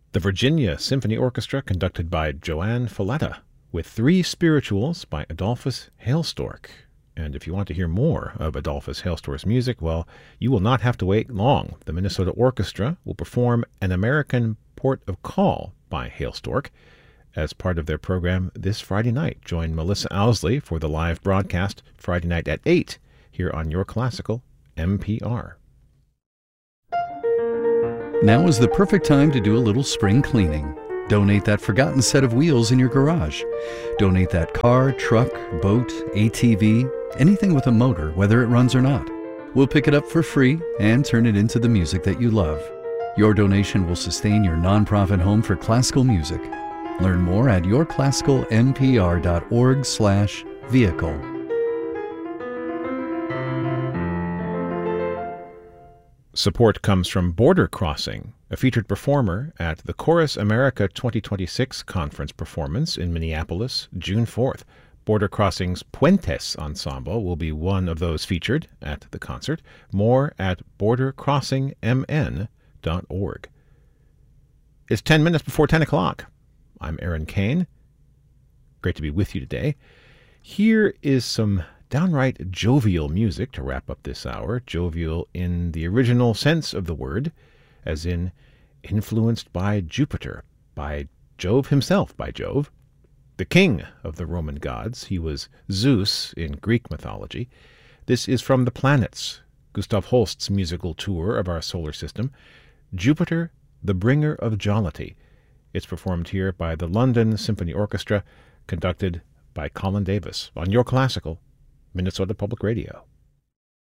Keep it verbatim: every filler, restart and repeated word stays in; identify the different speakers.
Speaker 1: The Virginia Symphony Orchestra, conducted by Joanne Falletta, with three spirituals by Adolphus Hailstork. And if you want to hear more of Adolphus Hailstork's music, well, you will not have to wait long. The Minnesota Orchestra will perform An American Port of Call by Hailstork as part of their program this Friday night. Join Melissa Owsley for the live broadcast Friday night at eight here on Your Classical M P R.
Speaker 2: Now is the perfect time to do a little spring cleaning. Donate that forgotten set of wheels in your garage. Donate that car, truck, boat, A T V, anything with a motor, whether it runs or not. We'll pick it up for free and turn it into the music that you love. Your donation will sustain your nonprofit home for classical music. Learn more at your classical m p r dot org slash vehicle.
Speaker 1: Support comes from Border Crossing, a featured performer at the Chorus America twenty twenty-six conference performance in Minneapolis, June fourth. Border Crossing's Puentes Ensemble will be one of those featured at the concert. More at border crossing m n dot org. It's ten minutes before ten o'clock. I'm Aaron Kane. Great to be with you today. Here is some downright jovial music to wrap up this hour. Jovial in the original sense of the word, as in influenced by Jupiter, by Jove himself, by Jove, the king of the Roman gods. He was Zeus in Greek mythology. This is from The Planets, Gustav Holst's musical tour of our solar system, Jupiter, the bringer of jollity. It's performed here by the London Symphony Orchestra, conducted by Colin Davis on Your Classical, Minnesota Public Radio.